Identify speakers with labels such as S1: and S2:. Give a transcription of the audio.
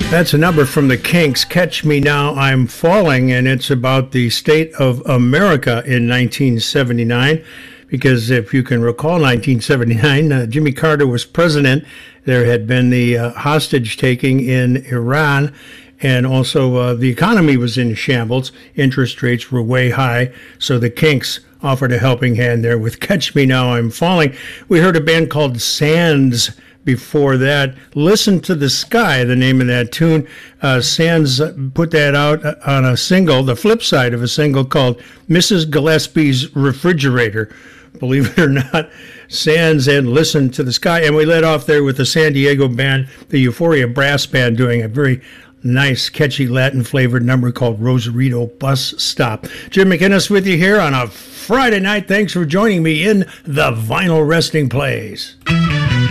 S1: That's a number from the Kinks, Catch Me Now, I'm Falling, and it's about the state of America in 1979, because if you can recall 1979, Jimmy Carter was president. There had been the hostage-taking in Iran, and also the economy was in shambles. Interest rates were way high, so the Kinks offered a helping hand there with Catch Me Now, I'm Falling. We heard a band called Sands before that. Listen to the Sky, the name of that tune. Sands put that out on a single, the flip side of a single called Mrs. Gillespie's Refrigerator. Believe it or not, Sands and Listen to the Sky. And we led off there with the San Diego band, the Euphoria Brass Band, doing a very nice, catchy Latin-flavored number called Rosarito Bus Stop. Jim McInnes with you here on a Friday night. Thanks for joining me in the Vinyl Resting Place.